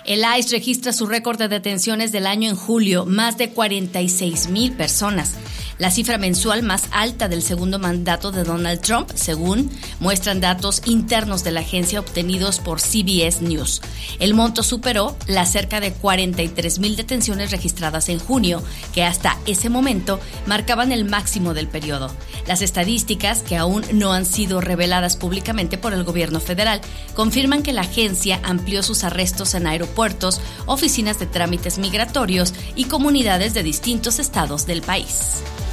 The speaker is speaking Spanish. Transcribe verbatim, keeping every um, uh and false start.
El I C E registra su récord de detenciones del año en julio, más de cuarenta y seis mil personas, la cifra mensual más alta del segundo mandato de Donald Trump, según muestran datos internos de la agencia obtenidos por C B S News. El monto superó las cerca de cuarenta y tres mil detenciones registradas en junio, que hasta ese momento marcaban el máximo del periodo. Las estadísticas, que aún no han sido reveladas públicamente por el gobierno federal, confirman que la agencia amplió sus arrestos en aeropuertos, oficinas de trámites migratorios y comunidades de distintos estados del país.